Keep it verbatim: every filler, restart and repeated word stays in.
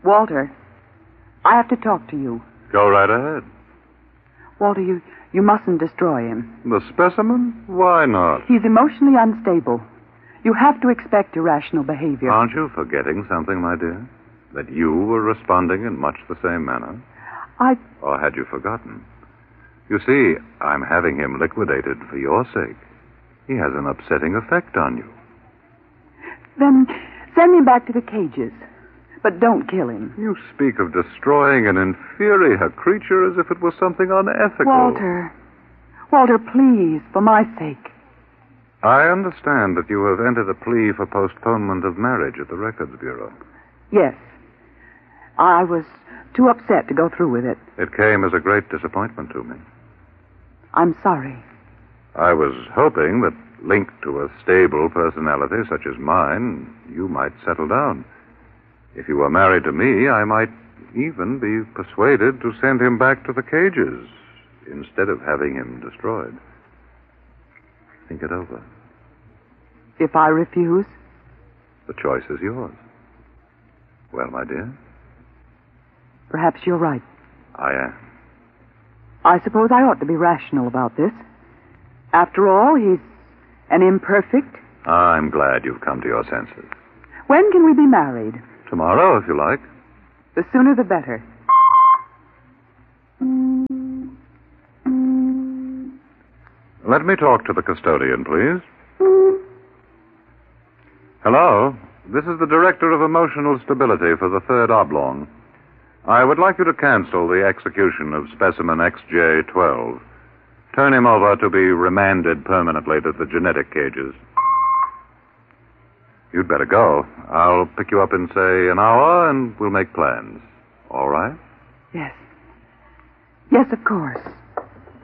Walter, I have to talk to you. Go right ahead. Walter, you, you mustn't destroy him. The specimen? Why not? He's emotionally unstable. You have to expect irrational behavior. Aren't you forgetting something, my dear? That you were responding in much the same manner? I... Or had you forgotten? You see, I'm having him liquidated for your sake. He has an upsetting effect on you. Then send him back to the cages. But don't kill him. You speak of destroying an inferior creature as if it was something unethical. Walter. Walter, please, for my sake. I understand that you have entered a plea for postponement of marriage at the Records Bureau. Yes. I was too upset to go through with it. It came as a great disappointment to me. I'm sorry. I was hoping that, linked to a stable personality such as mine, you might settle down. If you were married to me, I might even be persuaded to send him back to the cages instead of having him destroyed. Think it over. If I refuse? The choice is yours. Well, my dear? Perhaps you're right. I am. I suppose I ought to be rational about this. After all, he's an imperfect. I'm glad you've come to your senses. When can we be married? Tomorrow, if you like. The sooner the better. Let me talk to the custodian, please. Hello. This is the Director of Emotional Stability for the Third Oblong. I would like you to cancel the execution of specimen X J twelve. Turn him over to be remanded permanently to the genetic cages. You'd better go. I'll pick you up in, say, an hour, and we'll make plans. All right? Yes. Yes, of course.